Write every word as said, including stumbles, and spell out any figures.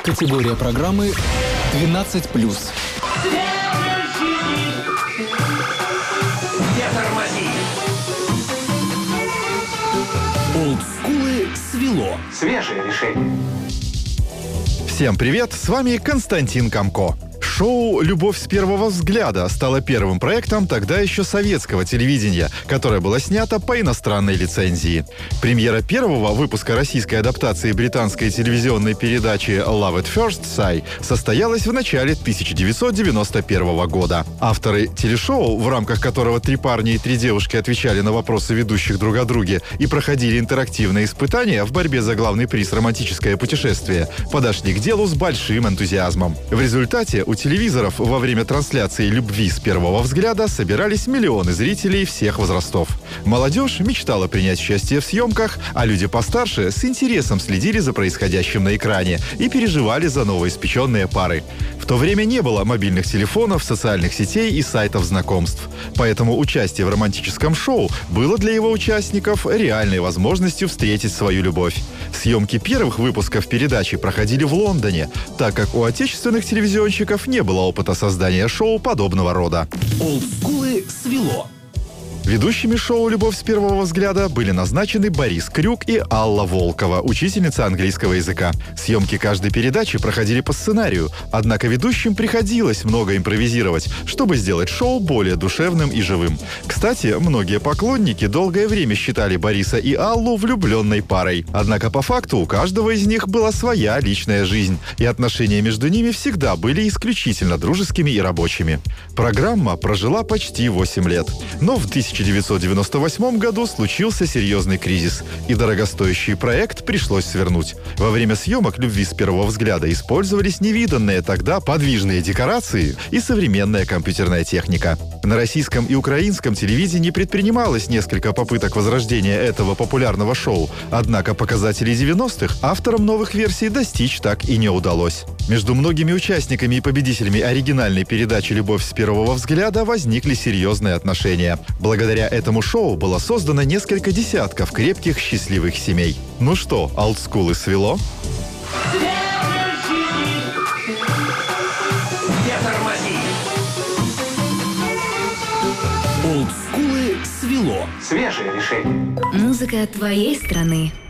Категория программы двенадцать плюс. Олдскулы свело. Свежее решение. Всем привет, с вами Константин Камко. Шоу «Любовь с первого взгляда» стало первым проектом тогда еще советского телевидения, которое было снято по иностранной лицензии. Премьера первого выпуска российской адаптации британской телевизионной передачи «Love at First Sight» состоялась в начале тысяча девятьсот девяносто первого года. Авторы телешоу, в рамках которого три парня и три девушки отвечали на вопросы ведущих друг о друге и проходили интерактивные испытания в борьбе за главный приз «Романтическое путешествие», подошли к делу с большим энтузиазмом. В результате у телевизоров во время трансляции «Любви с первого взгляда» собирались миллионы зрителей всех возрастов. Молодежь мечтала принять участие в съемках, а люди постарше с интересом следили за происходящим на экране и переживали за новоиспеченные пары. В то время не было мобильных телефонов, социальных сетей и сайтов знакомств. Поэтому участие в романтическом шоу было для его участников реальной возможностью встретить свою любовь. Съемки первых выпусков передачи проходили в Лондоне, так как у отечественных телевизионщиков не было опыта создания шоу подобного рода. Олдскулы свело. Ведущими шоу «Любовь с первого взгляда» были назначены Борис Крюк и Алла Волкова, учительница английского языка. Съемки каждой передачи проходили по сценарию, однако ведущим приходилось много импровизировать, чтобы сделать шоу более душевным и живым. Кстати, многие поклонники долгое время считали Бориса и Аллу влюбленной парой. Однако по факту у каждого из них была своя личная жизнь, и отношения между ними всегда были исключительно дружескими и рабочими. Программа прожила почти восемь лет. Но в тысяча девятьсот девяносто восьмом году случился серьезный кризис, и дорогостоящий проект пришлось свернуть. Во время съемок «Любви с первого взгляда» использовались невиданные тогда подвижные декорации и современная компьютерная техника. На российском и украинском телевидении предпринималось несколько попыток возрождения этого популярного шоу, однако показателей девяностых авторам новых версий достичь так и не удалось. Между многими участниками и победителями оригинальной передачи «Любовь с первого взгляда» возникли серьезные отношения. Благодаря этому шоу было создано несколько десятков крепких, счастливых семей. Ну что, олдскулы свело? Олдскулы свело. Свежее решение. Музыка твоей страны.